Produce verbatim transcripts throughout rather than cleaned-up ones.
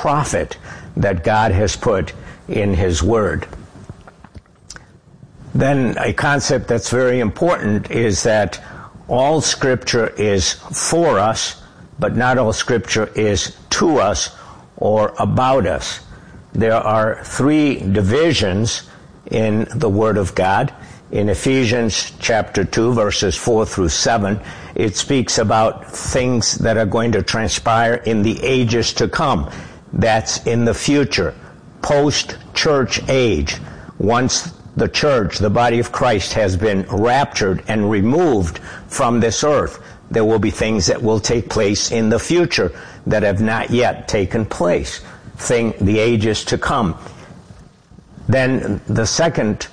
profit that God has put in His Word. Then a concept that's very important is that all Scripture is for us, but not all Scripture is to us or about us. There are three divisions in the Word of God. In Ephesians chapter two, verses four through seven, it speaks about things that are going to transpire in the ages to come. That's in the future, post-church age. Once the church, the body of Christ, has been raptured and removed from this earth, there will be things that will take place in the future that have not yet taken place. Thing, the ages to come. Then the second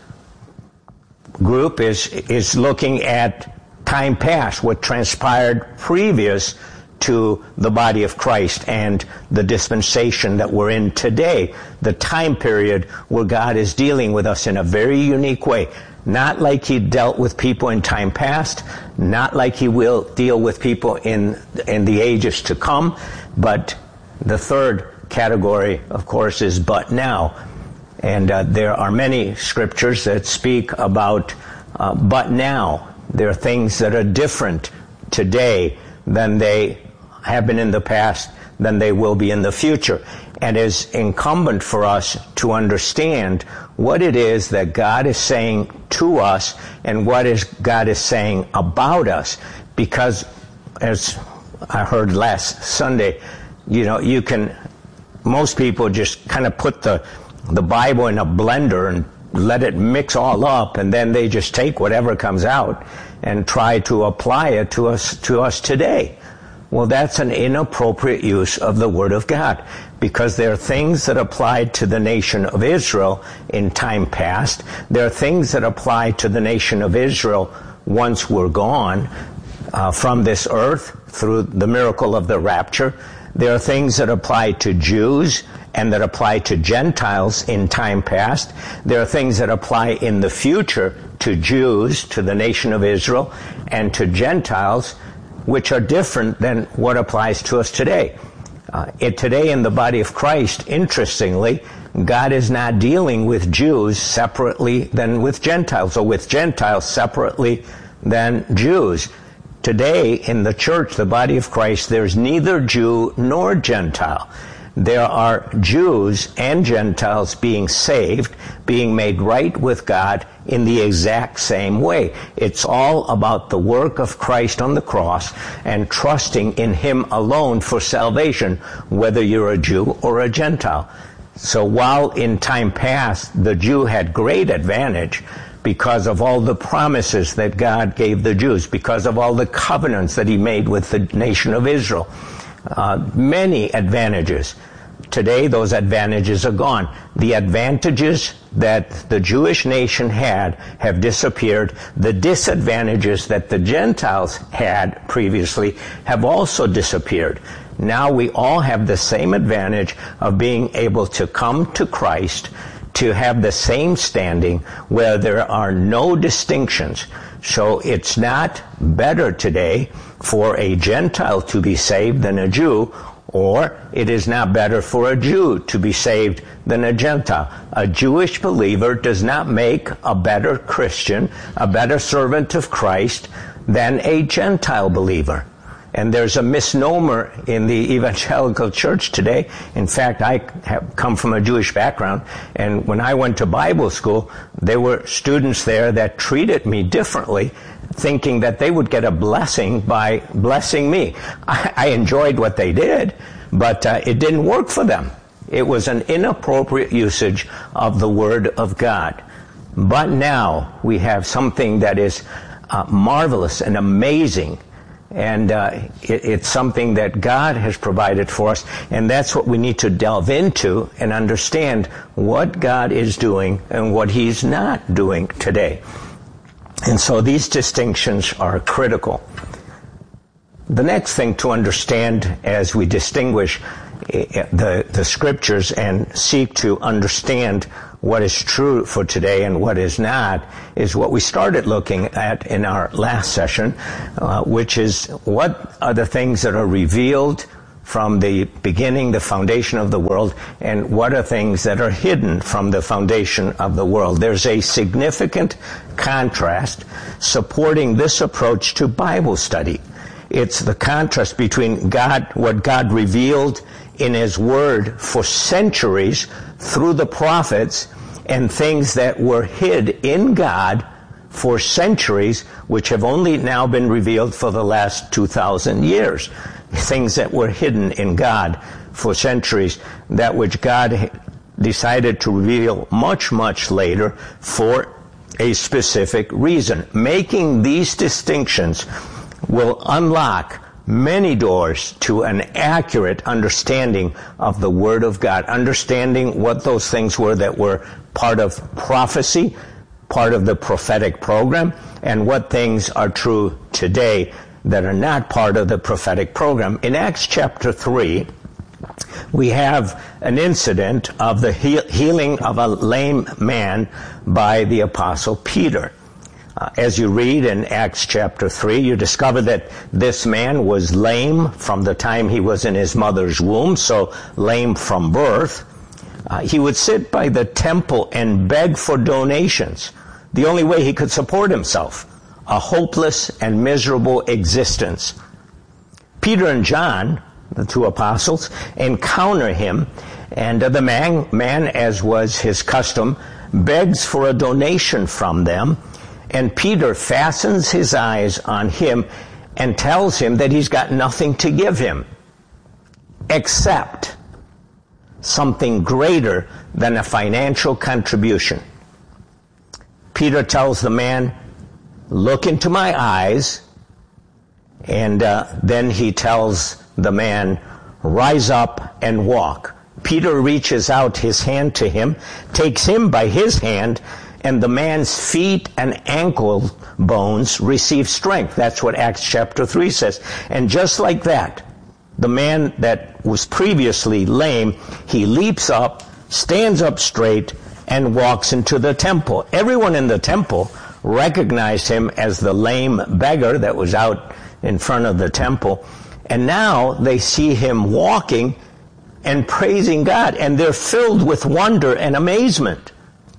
group is is looking at time past, what transpired previous to the body of Christ and the dispensation that we're in today, the time period where God is dealing with us in a very unique way. Not like He dealt with people in time past, not like He will deal with people in in the ages to come, but the third category, of course, is but now. And uh, there are many scriptures that speak about uh, but now. There are things that are different today than they have been in the past, than they will be in the future. And it is incumbent for us to understand what it is that God is saying to us and what is God is saying about us. Because, as I heard last Sunday, you know, you can, most people just kind of put the the Bible in a blender and let it mix all up, and then they just take whatever comes out and try to apply it to us to us today. Well, that's an inappropriate use of the Word of God, because there are things that applied to the nation of Israel in time past. There are things that apply to the nation of Israel once we're gone uh, from this earth through the miracle of the rapture. There are things that apply to Jews and that apply to Gentiles in time past. There are things that apply in the future to Jews, to the nation of Israel, and to Gentiles, which are different than what applies to us today. Uh, it, today in the body of Christ, interestingly, God is not dealing with Jews separately than with Gentiles, or with Gentiles separately than Jews. Today in the church, the body of Christ, there's neither Jew nor Gentile. There are Jews and Gentiles being saved, being made right with God in the exact same way. It's all about the work of Christ on the cross and trusting in Him alone for salvation, whether you're a Jew or a Gentile. So while in time past the Jew had great advantage because of all the promises that God gave the Jews, because of all the covenants that He made with the nation of Israel, Uh, many advantages. Today, those advantages are gone. The advantages that the Jewish nation had have disappeared. The disadvantages that the Gentiles had previously have also disappeared. Now we all have the same advantage of being able to come to Christ, to have the same standing where there are no distinctions. So it's not better today for a Gentile to be saved than a Jew, or it is not better for a Jew to be saved than a Gentile. A Jewish believer does not make a better Christian, a better servant of Christ than a Gentile believer. And there's a misnomer in the evangelical church today. In fact, I have come from a Jewish background, and when I went to Bible school, there were students there that treated me differently, thinking that they would get a blessing by blessing me. I, I enjoyed what they did, but uh, it didn't work for them. It was an inappropriate usage of the Word of God. But now we have something that is uh, marvelous and amazing. And uh, it, it's something that God has provided for us, and that's what we need to delve into and understand what God is doing and what He's not doing today. And so these distinctions are critical. The next thing to understand as we distinguish the, the Scriptures and seek to understand what is true for today and what is not is what we started looking at in our last session, uh, which is what are the things that are revealed from the beginning, the foundation of the world, and what are things that are hidden from the foundation of the world. There's a significant contrast supporting this approach to Bible study. It's the contrast between God, what God revealed in His Word for centuries through the prophets, and things that were hid in God for centuries, which have only now been revealed for the last two thousand years. Things that were hidden in God for centuries, that which God decided to reveal much, much later for a specific reason. Making these distinctions will unlock many doors to an accurate understanding of the Word of God, understanding what those things were that were part of prophecy, part of the prophetic program, and what things are true today that are not part of the prophetic program. In Acts chapter three, we have an incident of the healing of a lame man by the Apostle Peter. Uh, as you read in Acts chapter three, you discover that this man was lame from the time he was in his mother's womb, so lame from birth. Uh, he would sit by the temple and beg for donations, the only way he could support himself. A hopeless and miserable existence. Peter and John, the two apostles, encounter him, and the man, man, as was his custom, begs for a donation from them, and Peter fastens his eyes on him and tells him that he's got nothing to give him, except something greater than a financial contribution. Peter tells the man, "Look into my eyes," and uh, then he tells the man, "Rise up and walk." Peter reaches out his hand to him, takes him by his hand, and the man's feet and ankle bones receive strength. That's what Acts chapter three says. And just like that, the man that was previously lame, he leaps up, stands up straight, and walks into the temple. Everyone in the temple recognized him as the lame beggar that was out in front of the temple. And now they see him walking and praising God, and they're filled with wonder and amazement.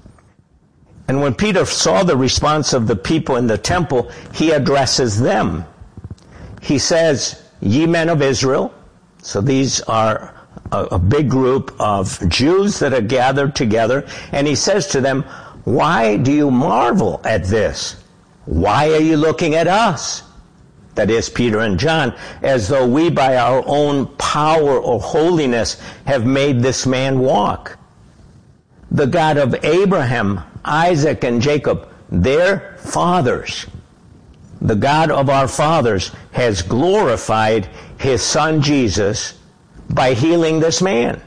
And when Peter saw the response of the people in the temple, he addresses them. He says, "Ye men of Israel," so these are a, a big group of Jews that are gathered together, and he says to them, "Why do you marvel at this? Why are you looking at us?" That is, Peter and John, as though we by our own power or holiness have made this man walk. The God of Abraham, Isaac, and Jacob, their fathers, the God of our fathers, has glorified His Son Jesus by healing this man.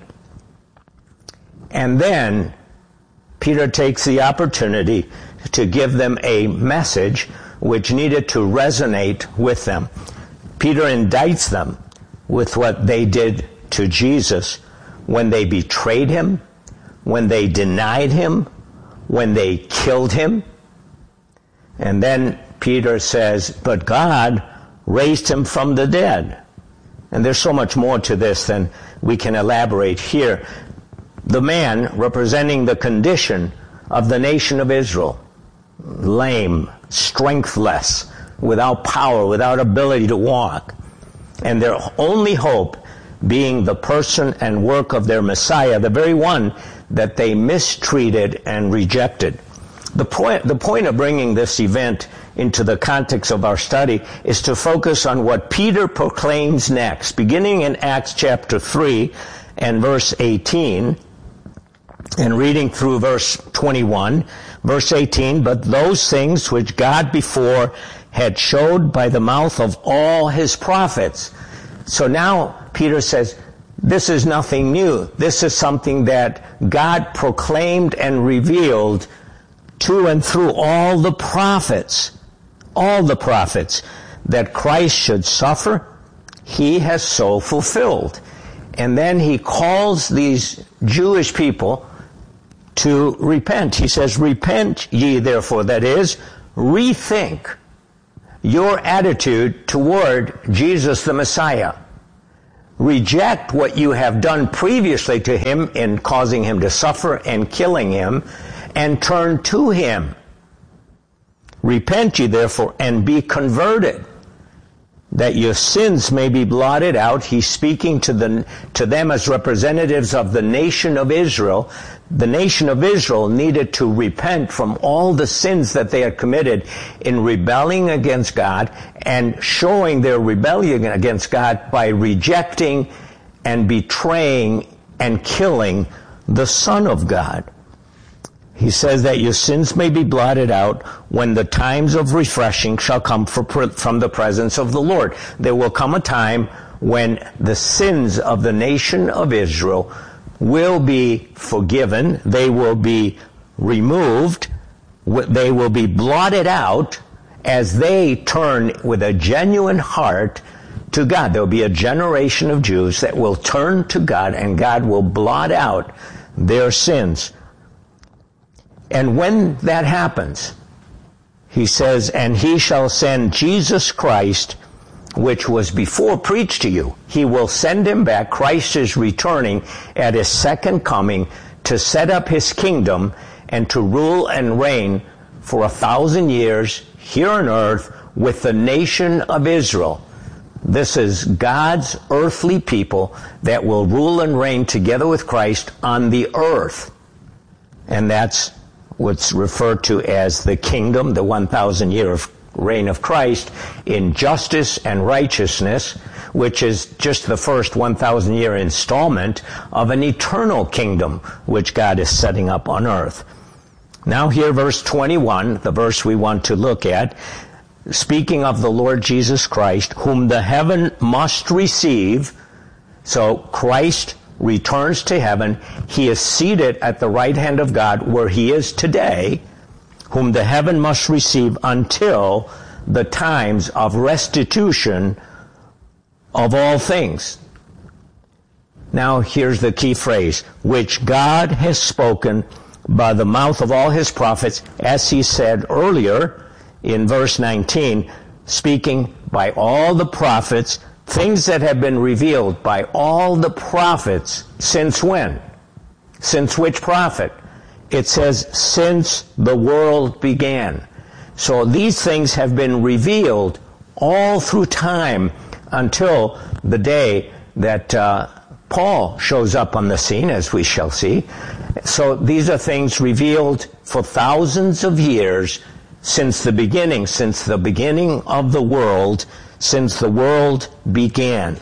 And then Peter takes the opportunity to give them a message which needed to resonate with them. Peter indicts them with what they did to Jesus when they betrayed Him, when they denied Him, when they killed Him. And then Peter says, "But God raised Him from the dead." And there's so much more to this than we can elaborate here. The man representing the condition of the nation of Israel, lame, strengthless, without power, without ability to walk, and their only hope being the person and work of their Messiah, the very one that they mistreated and rejected. The point, the point of bringing this event into the context of our study is to focus on what Peter proclaims next, beginning in Acts chapter three and verse eighteen, and reading through verse twenty-one. Verse eighteen, "But those things which God before had showed by the mouth of all His prophets." So now Peter says, this is nothing new. This is something that God proclaimed and revealed to and through all the prophets, all the prophets, that Christ should suffer. He has so fulfilled. And then he calls these Jewish people to repent. He says, "Repent ye therefore," that is, rethink your attitude toward Jesus the Messiah. Reject what you have done previously to him in causing him to suffer and killing him, and turn to him. Repent ye therefore and be converted, that your sins may be blotted out. He's speaking to the to them as representatives of the nation of Israel. The nation of Israel needed to repent from all the sins that they had committed in rebelling against God, and showing their rebellion against God by rejecting and betraying and killing the Son of God. He says that your sins may be blotted out when the times of refreshing shall come for, from the presence of the Lord. There will come a time when the sins of the nation of Israel will be forgiven. They will be removed. They will be blotted out as they turn with a genuine heart to God. There will be a generation of Jews that will turn to God, and God will blot out their sins. And when that happens, he says, and he shall send Jesus Christ, which was before preached to you. He will send him back. Christ is returning at his second coming to set up his kingdom and to rule and reign for a thousand years here on earth with the nation of Israel. This is God's earthly people that will rule and reign together with Christ on the earth. And that's what's referred to as the kingdom, the one thousand year of reign of Christ in justice and righteousness, which is just the first one thousand year installment of an eternal kingdom which God is setting up on earth. Now here, verse twenty-one, the verse we want to look at, speaking of the Lord Jesus Christ, whom the heaven must receive. So Christ returns to heaven. He is seated at the right hand of God where he is today, whom the heaven must receive until the times of restitution of all things. Now here's the key phrase, which God has spoken by the mouth of all his prophets, as he said earlier in verse nineteen, speaking by all the prophets, things that have been revealed by all the prophets. Since when? Since which prophet? It says, since the world began. So these things have been revealed all through time until the day that uh, Paul shows up on the scene, as we shall see. So these are things revealed for thousands of years since the beginning, since the beginning of the world, since the world began.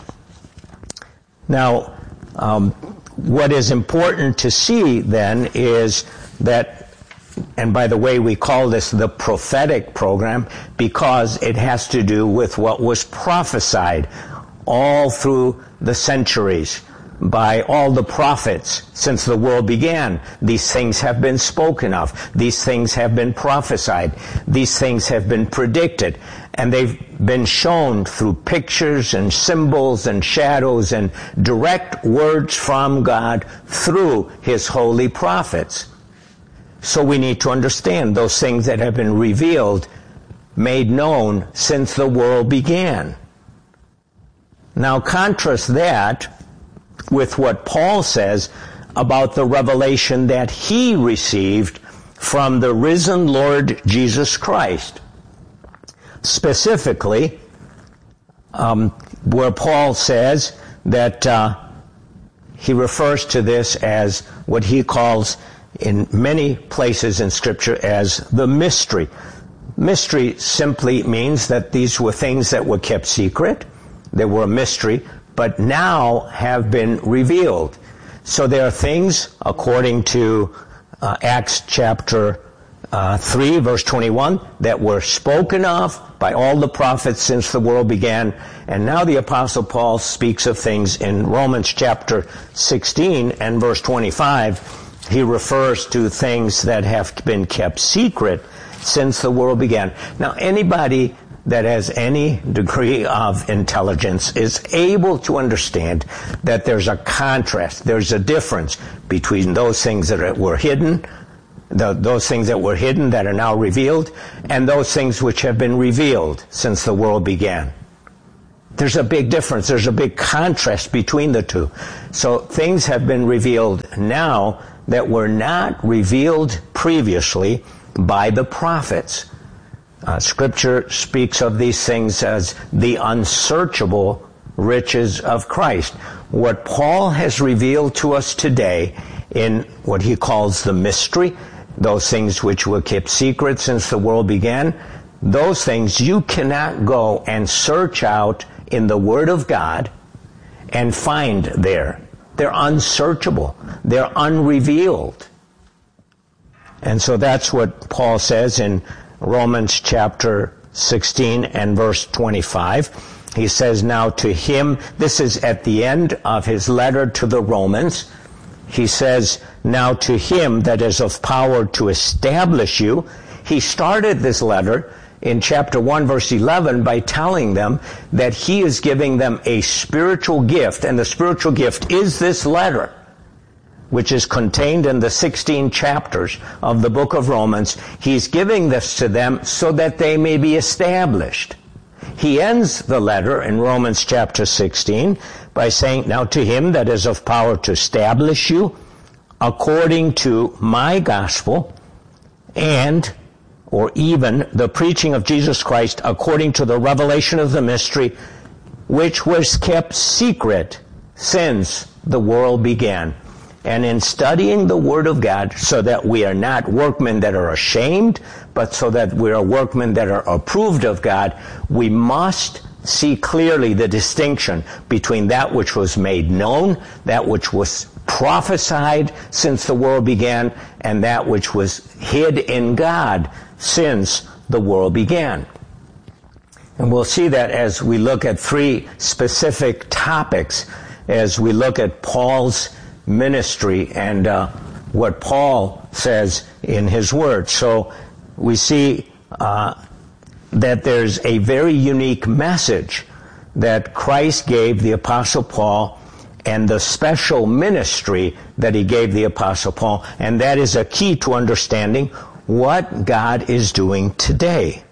Now, um, what is important to see then is that, and by the way, we call this the prophetic program because it has to do with what was prophesied all through the centuries by all the prophets since the world began. These things have been spoken of. These things have been prophesied. These things have been predicted. And they've been shown through pictures and symbols and shadows and direct words from God through his holy prophets. So we need to understand those things that have been revealed, made known since the world began. Now contrast that with what Paul says about the revelation that he received from the risen Lord Jesus Christ. Specifically, um, where Paul says that uh, he refers to this as what he calls in many places in Scripture as the mystery. Mystery simply means that these were things that were kept secret. They were a mystery, but now have been revealed. So there are things, according to uh, Acts chapter uh, three, verse twenty-one, that were spoken of by all the prophets since the world began. And now the Apostle Paul speaks of things in Romans chapter sixteen and verse twenty-five. He refers to things that have been kept secret since the world began. Now, anybody that has any degree of intelligence is able to understand that there's a contrast, there's a difference between those things that were hidden, the, those things that were hidden that are now revealed, and those things which have been revealed since the world began. There's a big difference. There's a big contrast between the two. So things have been revealed now that were not revealed previously by the prophets. Uh, Scripture speaks of these things as the unsearchable riches of Christ. What Paul has revealed to us today in what he calls the mystery, those things which were kept secret since the world began, those things you cannot go and search out in the Word of God and find there. They're unsearchable. They're unrevealed. And so that's what Paul says in Romans chapter sixteen and verse twenty-five. He says, now to him, this is at the end of his letter to the Romans, he says, now to him that is of power to establish you. He started this letter in chapter one, verse eleven, by telling them that he is giving them a spiritual gift, and the spiritual gift is this letter, which is contained in the sixteen chapters of the book of Romans. He's giving this to them so that they may be established. He ends the letter in Romans chapter sixteen by saying, now to him that is of power to establish you according to my gospel, and or even the preaching of Jesus Christ according to the revelation of the mystery, which was kept secret since the world began. And in studying the Word of God, so that we are not workmen that are ashamed, but so that we are workmen that are approved of God, we must see clearly the distinction between that which was made known, that which was prophesied since the world began, and that which was hid in God since the world began. And we'll see that as we look at three specific topics, as we look at Paul's ministry and uh, what Paul says in his word. So we see uh, that there's a very unique message that Christ gave the Apostle Paul, and the special ministry that he gave the Apostle Paul, and that is a key to understanding what God is doing today.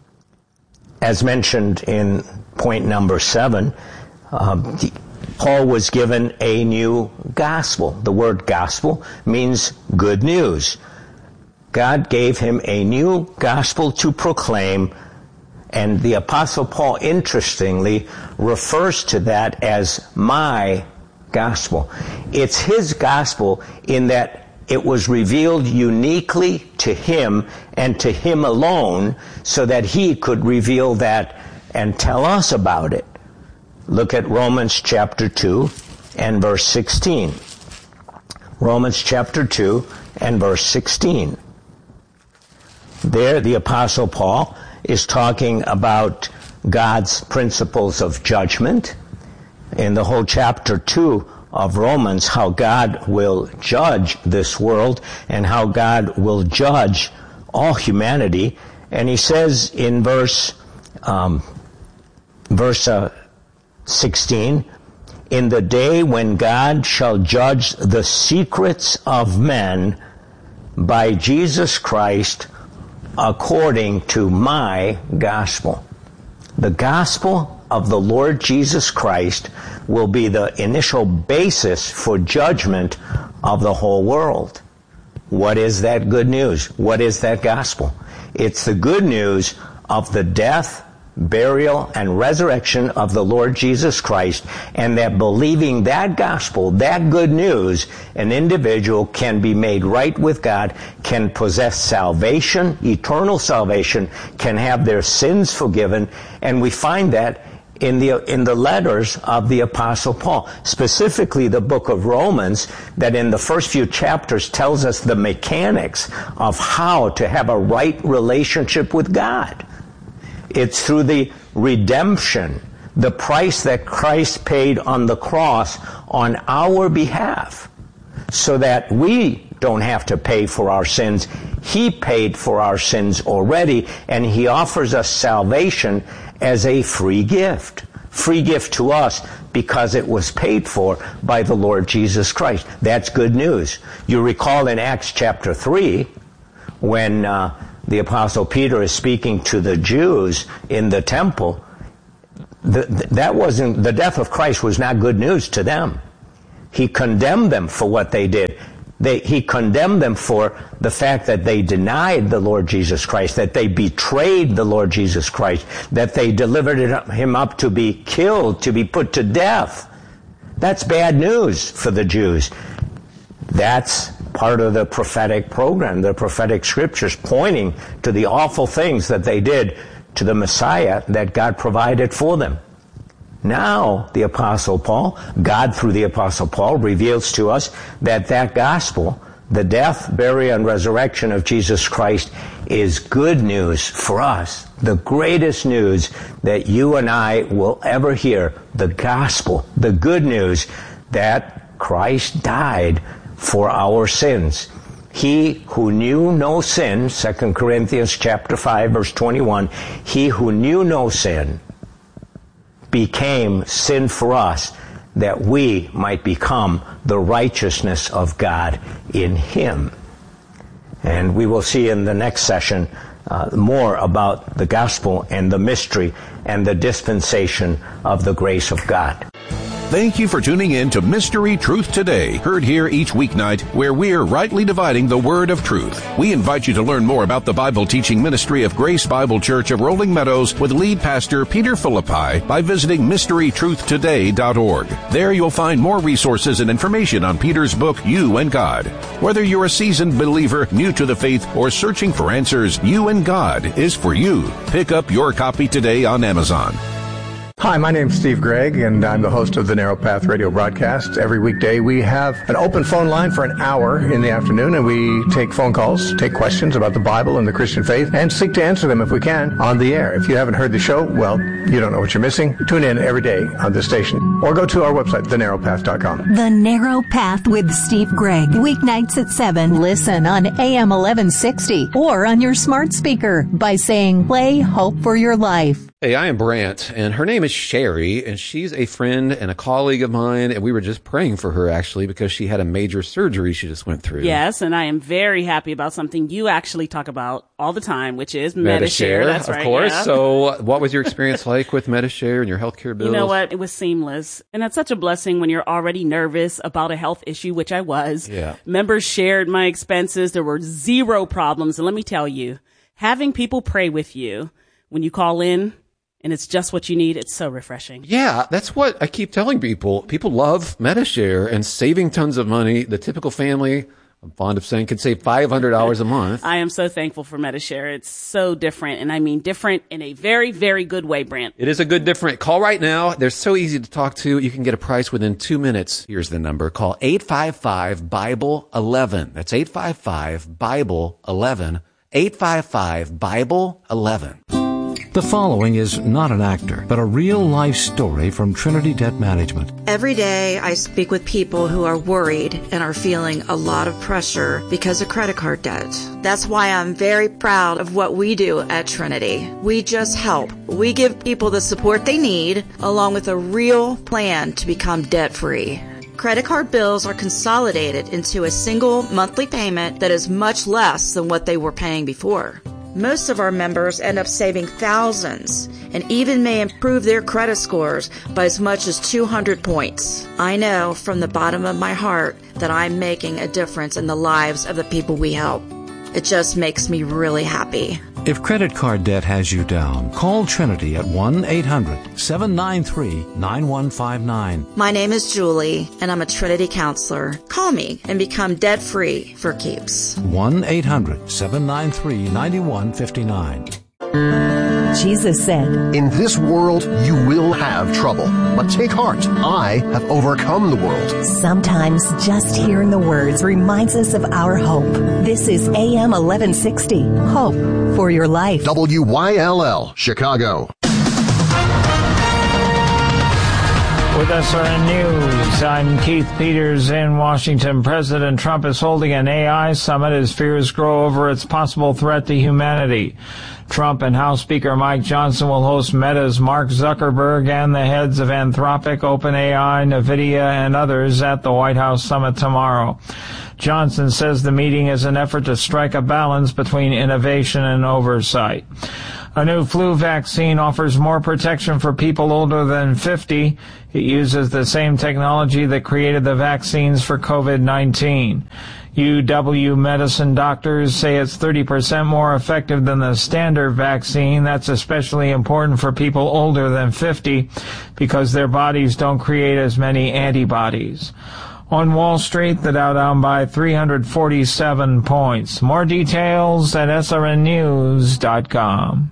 As mentioned in point number seven, um, Paul was given a new gospel. The word gospel means good news. God gave him a new gospel to proclaim, and the Apostle Paul, interestingly, refers to that as my gospel. It's his gospel in that it was revealed uniquely to him and to him alone, so that he could reveal that and tell us about it. Look at Romans chapter two and verse sixteen. Romans chapter two and verse sixteen. There, the Apostle Paul is talking about God's principles of judgment. In the whole chapter two of Romans, how God will judge this world and how God will judge all humanity. And he says in verse um, verse uh, sixteen, in the day when God shall judge the secrets of men by Jesus Christ according to my gospel. The gospel of the Lord Jesus Christ will be the initial basis for judgment of the whole world. What is that good news? What is that gospel? It's the good news of the death, burial, and resurrection of the Lord Jesus Christ, and that believing that gospel, that good news, an individual can be made right with God, can possess salvation, eternal salvation, can have their sins forgiven, and we find that in the in the letters of the Apostle Paul, specifically the book of Romans, that in the first few chapters tells us the mechanics of how to have a right relationship with God. It's through the redemption, the price that Christ paid on the cross on our behalf, so that we don't have to pay for our sins. He paid for our sins already, and he offers us salvation as a free gift. Free gift to us because it was paid for by the Lord Jesus Christ. That's good news. You recall in Acts chapter three, when uh, the Apostle Peter is speaking to the Jews in the temple, the, that wasn't, the death of Christ was not good news to them. He condemned them for what they did. They, he condemned them for the fact that they denied the Lord Jesus Christ, that they betrayed the Lord Jesus Christ, that they delivered him up to be killed, to be put to death. That's bad news for the Jews. That's part of the prophetic program, the prophetic scriptures pointing to the awful things that they did to the Messiah that God provided for them. Now, the Apostle Paul, God through the Apostle Paul, reveals to us that that gospel, the death, burial, and resurrection of Jesus Christ, is good news for us. The greatest news that you and I will ever hear, the gospel, the good news that Christ died for our sins. He who knew no sin, Second Corinthians chapter five, verse twenty-one, he who knew no sin became sin for us, that we might become the righteousness of God in him. And we will see in the next session uh, more about the gospel and the mystery and the dispensation of the grace of God. Thank you for tuning in to Mystery Truth Today, heard here each weeknight, where we're rightly dividing the word of truth. We invite you to learn more about the Bible teaching ministry of Grace Bible Church of Rolling Meadows with lead pastor Peter Philippi by visiting mystery truth today dot org. There you'll find more resources and information on Peter's book, You and God. Whether you're a seasoned believer, new to the faith, or searching for answers, You and God is for you. Pick up your copy today on Amazon. Hi, my name's Steve Gregg, and I'm the host of the Narrow Path radio broadcast. Every weekday we have an open phone line for an hour in the afternoon, and we take phone calls, take questions about the Bible and the Christian faith, and seek to answer them if we can on the air. If you haven't heard the show, well, you don't know what you're missing. Tune in every day on this station, or go to our website, the narrow path dot com. The Narrow Path with Steve Gregg, weeknights at seven. Listen on A M eleven sixty or on your smart speaker by saying, play Hope for Your Life. Hey, I am Brant, and her name is Sherry, and she's a friend and a colleague of mine, and we were just praying for her, actually, because she had a major surgery she just went through. Yes, and I am very happy about something you actually talk about all the time, which is Medi-Share. That's of right, course. yeah. So what was your experience like with Medi-Share and your healthcare bills? You know what? It was seamless, and that's such a blessing when you're already nervous about a health issue, which I was. Yeah. Members shared my expenses. There were zero problems, and let me tell you, having people pray with you when you call in, and it's just what you need, it's so refreshing. Yeah, that's what I keep telling people. People love Medi-Share and saving tons of money. The typical family, I'm fond of saying, could save five hundred dollars a month. I am so thankful for Medi-Share. It's so different, and I mean different in a very, very good way, Brant. It is a good different. Call right now. They're so easy to talk to. You can get a price within two minutes. Here's the number. Call eight five five, Bible eleven. That's eight five five, Bible eleven. eight five five, Bible eleven. The following is not an actor, but a real-life story from Trinity Debt Management. Every day I speak with people who are worried and are feeling a lot of pressure because of credit card debt. That's why I'm very proud of what we do at Trinity. We just help. We give people the support they need, along with a real plan to become debt-free. Credit card bills are consolidated into a single monthly payment that is much less than what they were paying before. Most of our members end up saving thousands and even may improve their credit scores by as much as two hundred points. I know from the bottom of my heart that I'm making a difference in the lives of the people we help. It just makes me really happy. If credit card debt has you down, call Trinity at one eight hundred, seven nine three, nine one five nine. My name is Julie, and I'm a Trinity counselor. Call me and become debt-free for keeps. one eight hundred, seven nine three, nine one five nine. Jesus said, "In this world you will have trouble, but take heart. I have overcome the world." Sometimes just hearing the words reminds us of our hope. This is A M eleven sixty, Hope for Your Life. W Y L L, Chicago. With S R N News, I'm Keith Peters in Washington. President Trump is holding an A I summit as fears grow over its possible threat to humanity. Trump and House Speaker Mike Johnson will host Meta's Mark Zuckerberg and the heads of Anthropic, OpenAI, NVIDIA, and others at the White House summit tomorrow. Johnson says the meeting is an effort to strike a balance between innovation and oversight. A new flu vaccine offers more protection for people older than fifty. It uses the same technology that created the vaccines for COVID nineteen. U W Medicine doctors say it's thirty percent more effective than the standard vaccine. That's especially important for people older than fifty because their bodies don't create as many antibodies. On Wall Street, the Dow down by three hundred forty-seven points. More details at S R N news dot com.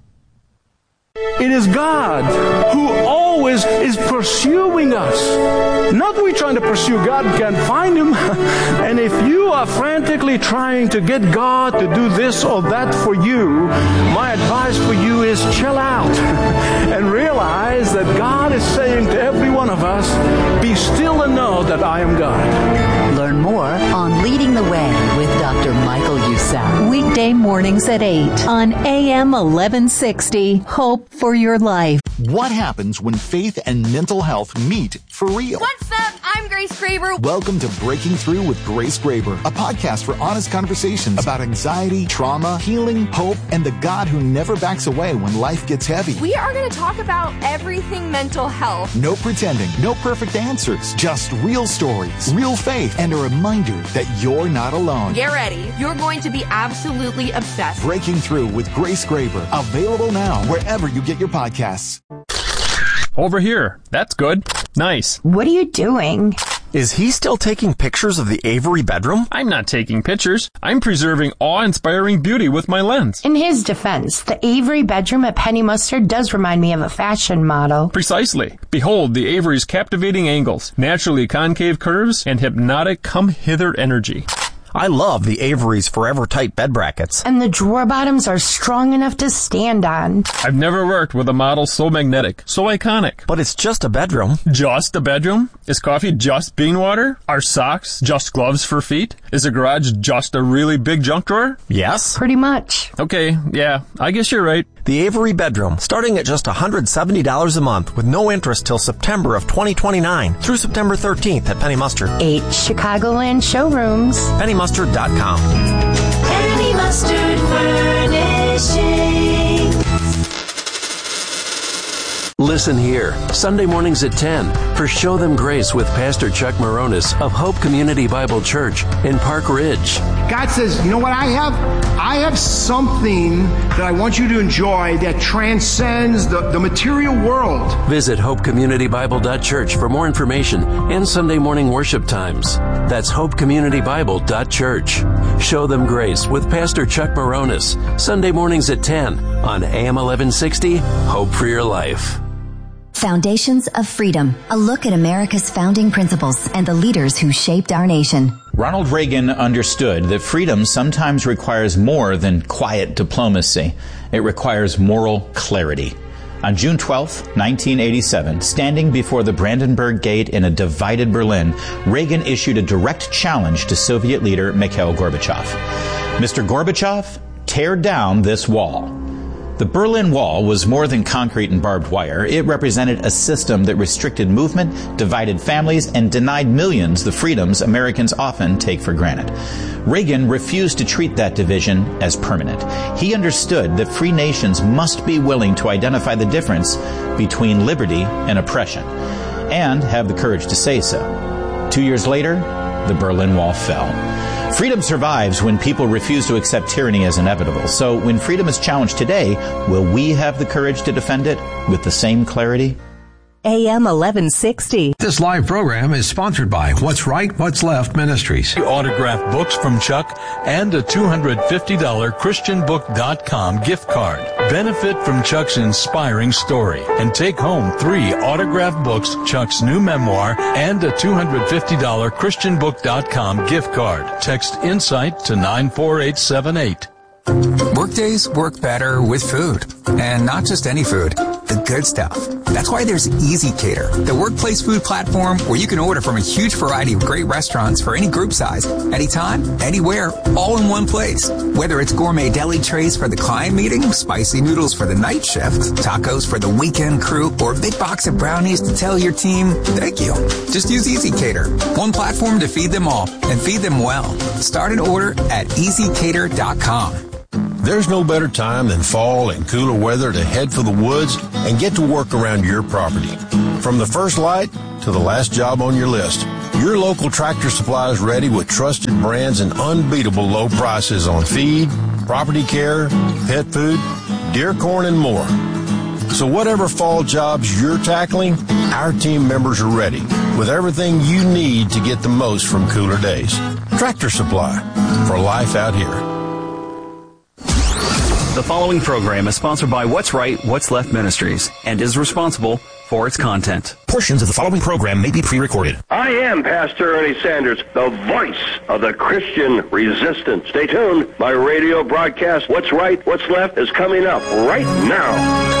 It is God who always is pursuing us. Not we trying to pursue God, can't find Him. And if you are frantically trying to get God to do this or that for you, my advice for you is chill out and realize that God is saying to every one of us, be still and know that I am God. Learn more on Leading the Way with Doctor Michael Youssef. Weekday mornings at eight on A M eleven sixty. Hope for your life. What happens when faith and mental health meet for real? What's up? I'm Grace Graber. Welcome to Breaking Through with Grace Graber, a podcast for honest conversations about anxiety, trauma, healing, hope, and the God who never backs away when life gets heavy. We are going to talk about everything mental health. No pretending, no perfect answers, just real stories, real faith, and a reminder that you're not alone. Get ready. You're going to be absolutely obsessed. Breaking Through with Grace Graber, available now wherever you get your podcasts. Over here. That's good. Nice. What are you doing? Is he still taking pictures of the Avery bedroom? I'm not taking pictures. I'm preserving awe-inspiring beauty with my lens. In his defense, the Avery bedroom at Penny Mustard does remind me of a fashion model. Precisely. Behold the Avery's captivating angles, naturally concave curves, and hypnotic come-hither energy. I love the Avery's forever tight bed brackets. And the drawer bottoms are strong enough to stand on. I've never worked with a model so magnetic, so iconic. But it's just a bedroom. Just a bedroom? Is coffee just bean water? Are socks just gloves for feet? Is a garage just a really big junk drawer? Yes. Pretty much. Okay, yeah, I guess you're right. The Avery bedroom, starting at just one hundred seventy dollars a month with no interest till September of twenty twenty-nine through September thirteenth at Penny Mustard. Eight Chicagoland showrooms. penny mustard dot com. Penny Mustard Furnishing. Listen here, Sunday mornings at ten for Show Them Grace with Pastor Chuck Moronis of Hope Community Bible Church in Park Ridge. God says, you know what I have? I have something that I want you to enjoy that transcends the, the material world. Visit hope community bible dot church for more information and Sunday morning worship times. That's hope community bible dot church. Show Them Grace with Pastor Chuck Moronis, Sunday mornings at ten on A M eleven sixty, Hope for Your Life. Foundations of Freedom, a look at America's founding principles and the leaders who shaped our nation. Ronald Reagan understood that freedom sometimes requires more than quiet diplomacy. It requires moral clarity. On June twelfth, nineteen eighty-seven, standing before the Brandenburg Gate in a divided Berlin, Reagan issued a direct challenge to Soviet leader Mikhail Gorbachev. Mister Gorbachev, tear down this wall. The Berlin Wall was more than concrete and barbed wire. It represented a system that restricted movement, divided families, and denied millions the freedoms Americans often take for granted. Reagan refused to treat that division as permanent. He understood that free nations must be willing to identify the difference between liberty and oppression, and have the courage to say so. Two years later, the Berlin Wall fell. Freedom survives when people refuse to accept tyranny as inevitable. So when freedom is challenged today, will we have the courage to defend it with the same clarity? A M eleven sixty. This live program is sponsored by What's Right, What's Left Ministries. Autographed books from Chuck and a two hundred fifty dollars Christian Book dot com gift card. Benefit from Chuck's inspiring story and take home three autographed books, Chuck's new memoir, and a two hundred fifty dollars Christian Book dot com gift card. Text INSIGHT to nine four eight seven eight. Workdays work better with food. And not just any food. the good stuff. That's why there's Easy Cater, the workplace food platform where you can order from a huge variety of great restaurants for any group size, anytime, anywhere, all in one place. Whether it's gourmet deli trays for the client meeting, spicy noodles for the night shift, tacos for the weekend crew, or a big box of brownies to tell your team, thank you. Just use Easy Cater, one platform to feed them all, and feed them well. Start an order at easy cater dot com. There's no better time than fall and cooler weather to head for the woods and get to work around your property. From the first light to the last job on your list, your local Tractor Supply is ready with trusted brands and unbeatable low prices on feed, property care, pet food, deer corn, and more. So whatever fall jobs you're tackling, our team members are ready with everything you need to get the most from cooler days. Tractor Supply, for life out here. The following program is sponsored by What's Right, What's Left Ministries and is responsible for its content. Portions of the following program may be pre-recorded. I am Pastor Ernie Sanders, the voice of the Christian resistance. Stay tuned. My radio broadcast, What's Right, What's Left, is coming up right now.